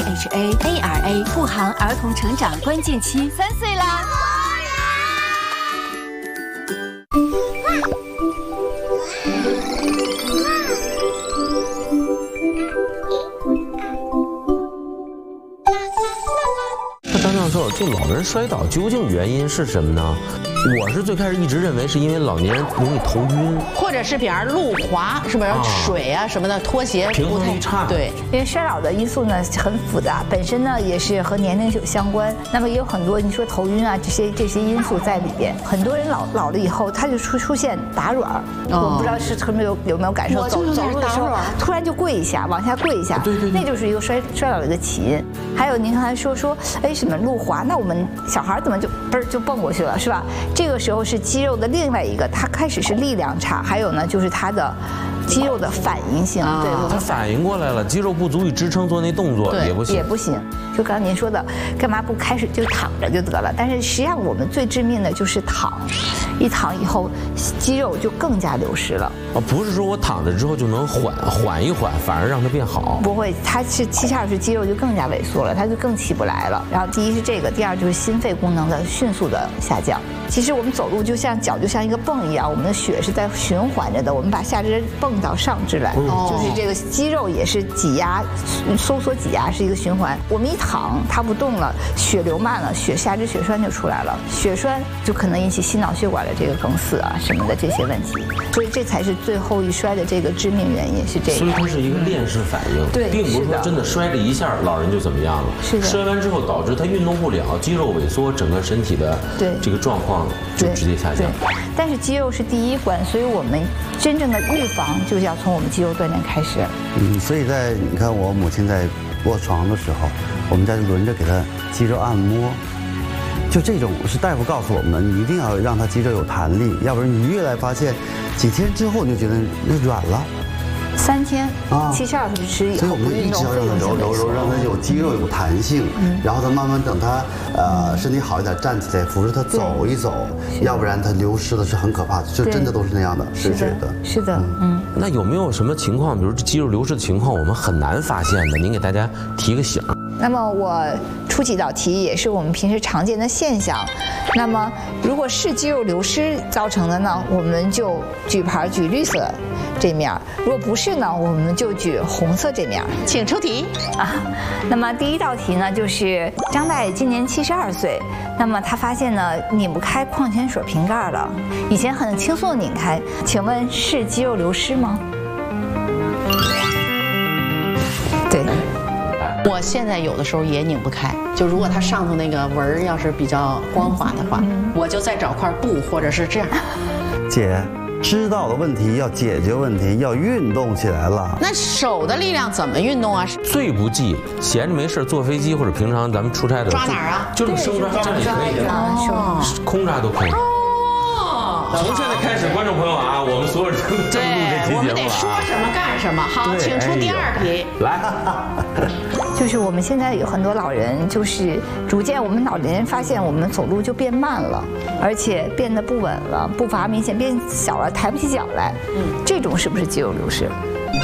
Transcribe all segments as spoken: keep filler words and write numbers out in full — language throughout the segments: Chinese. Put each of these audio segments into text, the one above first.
H A A R A 护航儿童成长关键期，三岁啦。 那张教授，这老人摔倒究竟原因是什么呢？我是最开始一直认为是因为老年人容易头晕， 或者是比方路滑，是不是水啊什么的，拖鞋平衡力差。 对， 因为衰老的因素呢很复杂，本身呢也是和年龄有相关。那么也有很多你说头晕啊这些这些因素在里边。很多人老老了以后，他就出出现打软儿，我们不知道是有没有有没有感受，走走路的时候突然就跪一下，往下跪一下， 对对， 那就是一个衰衰老的一个起因。还有您刚才说说，哎什么路滑，那我们小孩怎么就嘣就蹦过去了，是吧？这个时候是肌肉的另外一个，它开始是力量差，还有呢就是它的肌肉的反应性，对， 它反应过来了，肌肉不足以支撑做那动作也不行， 也不行。就刚才您说的，干嘛不开始就躺着就得了？但是实际上我们最致命的就是躺，一躺以后肌肉就更加流失了。 啊，不是说我躺着之后就能缓缓一缓，反而让它变好。 不会，它是七十二岁肌肉就更加萎缩了，它就更起不来了。然后第一是这个，第二就是心肺功能的迅速的下降。其实我们走路就像脚就像一个泵一样，我们的血是在循环着的，我们把下肢泵到上肢来，哦、就是这个肌肉也是挤压、收缩、挤压是一个循环。我们一躺，它不动了，血流慢了，血下肢血栓就出来了，血栓就可能引起心脑血管的这个梗死啊什么的这些问题，所以这才是最后一衰的这个致命原因是这个。 所以它是一个链式反应， 对， 并不是说真的摔了一下老人就怎么样了， 是的， 摔完之后导致他运动不了，肌肉萎缩，整个身体的这个状况就直接下降。 但是肌肉是第一关，所以我们真正的预防就是要从我们肌肉锻炼开始。 嗯，所以在你看我母亲在卧床的时候，我们在轮着给她肌肉按摩。就这种是大夫告诉我们的，你一定要让她肌肉有弹力，要不然你越来发现，几天之后你就觉得那软了。 三天啊，七十二小时以后， 所以我们一直要让它揉揉揉，让它有肌肉有弹性，嗯、然后它慢慢等它呃身体好一点，站起来扶着它走一走，要不然它流失的是很可怕的，就真的都是那样的，是是的， 是的，嗯。 那有没有什么情况，比如肌肉流失的情况，我们很难发现的？您给大家提个醒。 那么我出几道题也是我们平时常见的现象。那么如果是肌肉流失造成的呢，我们就举牌举绿色这面；如果不是呢，我们就举红色这面。 请出题啊。那么第一道题呢，就是张大爷今年七十二岁，那么他发现呢拧不开矿泉水瓶盖了，以前很轻松的拧开，请问是肌肉流失吗？对。 我现在有的时候也拧不开，就如果它上头那个纹儿要是比较光滑的话，嗯、我就再找块布，或者是这样。 姐，知道了问题要解决问题，要运动起来了。 那手的力量怎么运动啊？ 最不济，闲着没事坐飞机或者平常咱们出差的抓哪儿啊？ 就是生抓，这样也可以，哦、空抓都可以。哦，从现在开始，观众朋友啊，我们所有人都正录这期节目了。 我们得说什么干什么。好，请出第二题。 来。 就是我们现在有很多老人，就是逐渐我们老年人发现我们走路就变慢了，而且变得不稳了，步伐明显变小了，抬不起脚来。嗯，这种是不是肌肉流失？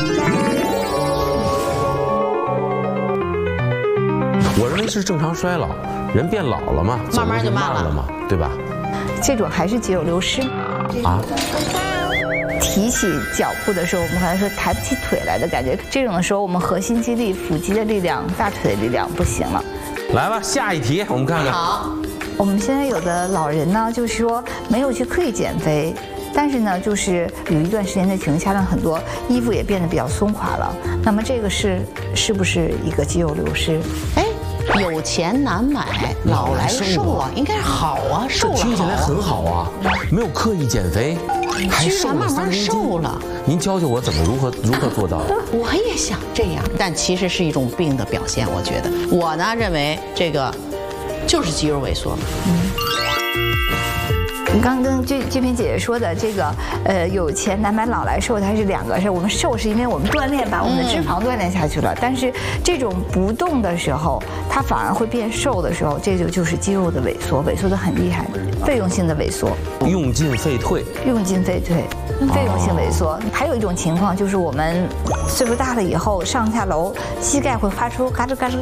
我认为是正常衰老，人变老了嘛， 慢慢就慢了嘛，对吧？ 这种还是肌肉流失啊。提起脚步的时候，我们刚才说抬不起腿来的感觉，这种的时候，我们核心肌力、腹肌的力量、大腿的力量不行了。 来吧，下一题我们看看。 好， 我们现在有的老人呢，就是说没有去刻意减肥，但是呢，就是有一段时间的体重下降很多，衣服也变得比较松垮了。那么这个是是不是一个肌肉流失？ 哎。有钱难买老来瘦啊，应该是好啊，瘦了好啊。 听起来很好啊，没有刻意减肥，还瘦了慢慢瘦了。 您教教我怎么如何如何做到？ 我也想这样，但其实是一种病的表现。我觉得我呢认为这个就是肌肉萎缩。嗯。 你刚跟这这篇姐姐说的这个，呃，有钱难买老来瘦，它是两个事。我们瘦是因为我们锻炼把我们的脂肪锻炼下去了，嗯、但是这种不动的时候，它反而会变瘦的时候，这就就是肌肉的萎缩，萎缩的很厉害，费用性的萎缩， 用进废退， 用进废退，费用性萎缩。哦、还有一种情况就是我们岁数大了以后，上下楼膝盖会发出嘎吱嘎吱